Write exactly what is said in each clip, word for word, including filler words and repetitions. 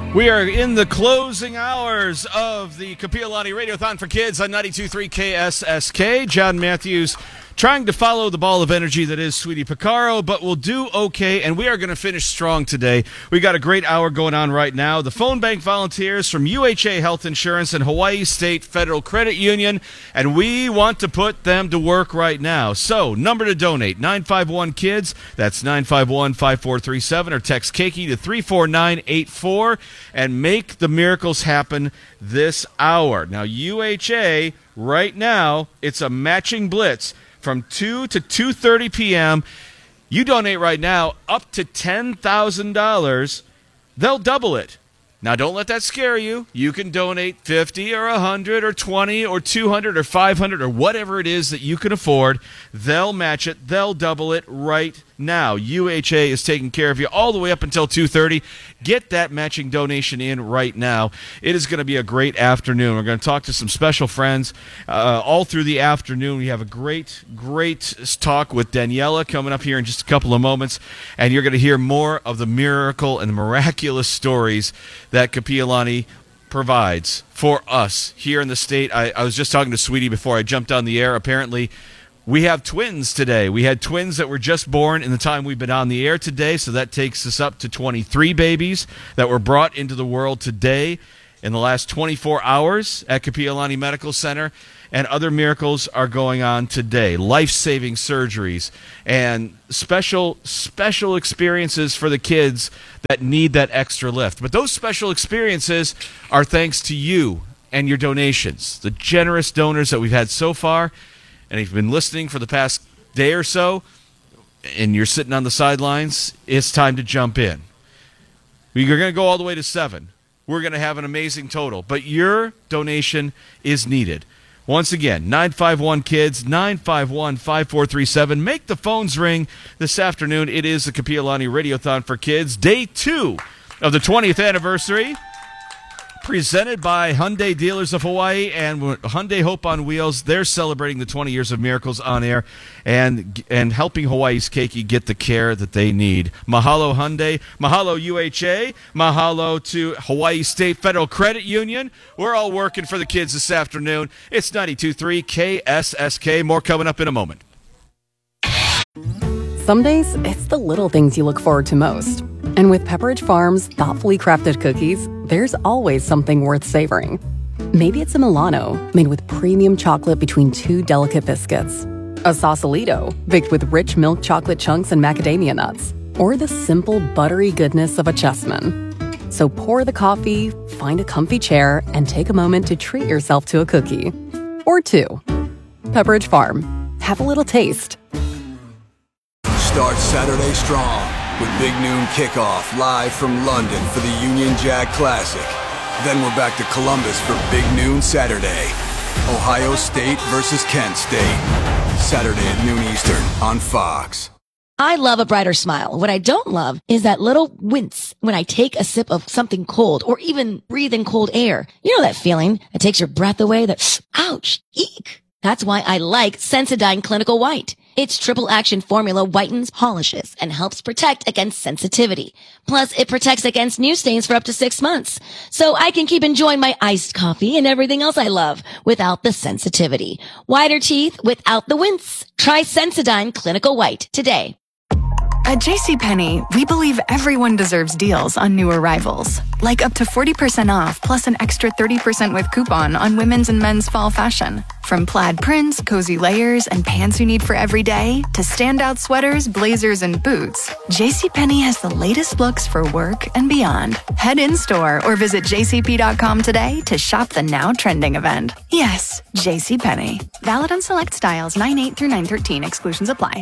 We are in the closing hours of the Kapi'olani Radiothon for Kids on ninety-two point three K S S K. John Matthews trying to follow the ball of energy that is Sweetie Picaro, but we'll do okay, and we are going to finish strong today. We got a great hour going on right now. The phone bank volunteers from U H A Health Insurance and Hawaii State Federal Credit Union, and we want to put them to work right now. So, number to donate, nine five one KIDS, that's nine five one, five four three seven, or text Keiki to three four nine eight four, and make the miracles happen this hour. Now, U H A, right now, it's a matching blitz. From two to two thirty p.m., you donate right now up to ten thousand dollars, they'll double it. Now, don't let that scare you. You can donate fifty or one hundred or twenty or two hundred or five hundred or whatever it is that you can afford. They'll match it. They'll double it right now. U H A is taking care of you all the way up until two thirty. Get that matching donation in right now. It is going to be a great afternoon. We're going to talk to some special friends uh, all through the afternoon. We have a great, great talk with Daniela coming up here in just a couple of moments, and you're going to hear more of the miracle and the miraculous stories that Kapi'olani provides for us here in the state. I, I was just talking to Sweetie before I jumped on the air. Apparently, we have twins today. We had twins that were just born in the time we've been on the air today, so that takes us up to twenty-three babies that were brought into the world today in the last twenty-four hours at Kapi'olani Medical Center, and other miracles are going on today. Life-saving surgeries and special, special experiences for the kids that need that extra lift. But those special experiences are thanks to you and your donations, the generous donors that we've had so far. And if you've been listening for the past day or so, and you're sitting on the sidelines, it's time to jump in. We're going to go all the way to seven. We're going to have an amazing total, but your donation is needed. Once again, nine five one KIDS, nine five one, five four three seven. Make the phones ring this afternoon. It is the Kapi'olani Radiothon for Kids, day two of the twentieth anniversary, presented by Hyundai Dealers of Hawaii and Hyundai Hope on Wheels. They're celebrating the twenty years of Miracles on Air and and helping Hawaii's Keiki get the care that they need. Mahalo Hyundai, mahalo U H A, mahalo to Hawaii State Federal Credit Union. We're all working for the kids this afternoon. It's ninety-two point three K S S K. More coming up in a moment. Some days, it's the little things you look forward to most. And with Pepperidge Farm's thoughtfully crafted cookies, there's always something worth savoring. Maybe it's a Milano, made with premium chocolate between two delicate biscuits. A Sausalito, baked with rich milk chocolate chunks and macadamia nuts. Or the simple, buttery goodness of a Chessman. So pour the coffee, find a comfy chair, and take a moment to treat yourself to a cookie. Or two. Pepperidge Farm. Have a little taste. Start Saturday strong with Big Noon Kickoff live from London for the Union Jack Classic. Then we're back to Columbus for Big Noon Saturday. Ohio State versus Kent State. Saturday at noon Eastern on Fox. I love a brighter smile. What I don't love is that little wince when I take a sip of something cold or even breathe in cold air. You know that feeling that takes your breath away, that ouch, eek. That's why I like Sensodyne Clinical White. Its triple action formula whitens, polishes, and helps protect against sensitivity. Plus, it protects against new stains for up to six months. So I can keep enjoying my iced coffee and everything else I love without the sensitivity. Whiter teeth without the wince. Try Sensodyne Clinical White today. At JCPenney, we believe everyone deserves deals on new arrivals. Like up to forty percent off plus an extra thirty percent with coupon on women's and men's fall fashion. From plaid prints, cozy layers, and pants you need for every day, to standout sweaters, blazers, and boots, JCPenney has the latest looks for work and beyond. Head in-store or visit j c p dot com today to shop the now trending event. Yes, JCPenney. Valid on select styles nine eight through nine thirteen. Exclusions apply.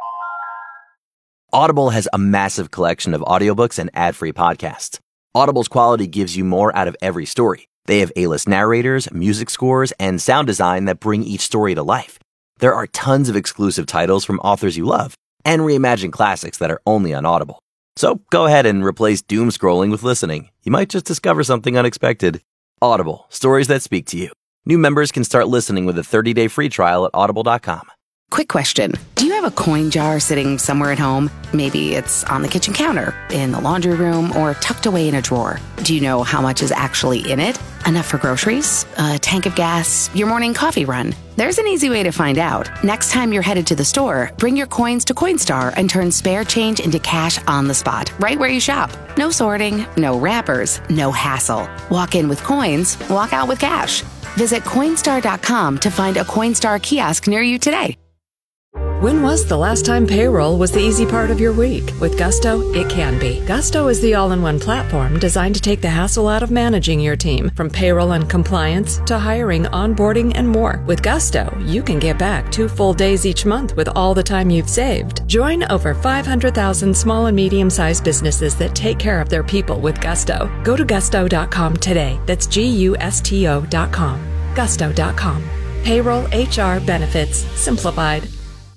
Audible has a massive collection of audiobooks and ad-free podcasts. Audible's quality gives you more out of every story. They have A-list narrators, music scores, and sound design that bring each story to life. There are tons of exclusive titles from authors you love, and reimagined classics that are only on Audible. So go ahead and replace doom scrolling with listening. You might just discover something unexpected. Audible, stories that speak to you. New members can start listening with a thirty-day free trial at audible dot com. Quick question. Do you have have a coin jar sitting somewhere at home? Maybe it's on the kitchen counter, in the laundry room, or tucked away in a drawer. Do you know how much is actually in it? Enough for groceries, a tank of gas, your morning coffee run? There's an easy way to find out. Next time you're headed to the store, bring your coins to Coinstar and turn spare change into cash on the spot, right where you shop. No sorting, no wrappers, no hassle. Walk in with coins, walk out with cash. Visit Coinstar dot com to find a Coinstar kiosk near you today. When was the last time payroll was the easy part of your week? With Gusto, it can be. Gusto is the all-in-one platform designed to take the hassle out of managing your team, from payroll and compliance to hiring, onboarding, and more. With Gusto, you can get back two full days each month with all the time you've saved. Join over five hundred thousand small and medium-sized businesses that take care of their people with Gusto. Go to gusto dot com today. That's G U S T O dot com. gusto dot com. Payroll, H R, benefits, simplified.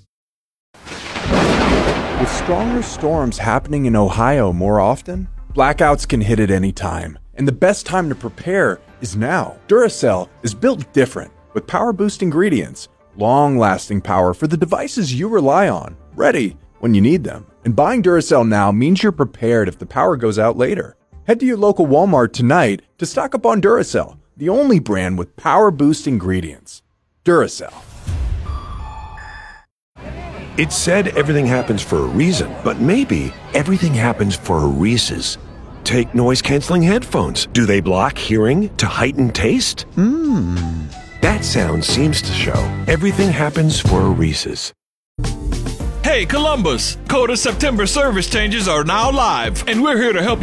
With stronger storms happening in Ohio more often, blackouts can hit at any time, and the best time to prepare is now. Duracell is built different, with power-boost ingredients, long-lasting power for the devices you rely on, ready when you need them. And buying Duracell now means you're prepared if the power goes out later. Head to your local Walmart tonight to stock up on Duracell, the only brand with power-boost ingredients. Duracell. It's said everything happens for a reason, but maybe everything happens for a Reese's. Take noise-canceling headphones. Do they block hearing to heighten taste? Mmm. That sound seems to show everything happens for a Reese's. Hey, Columbus! Coda September service changes are now live, and we're here to help you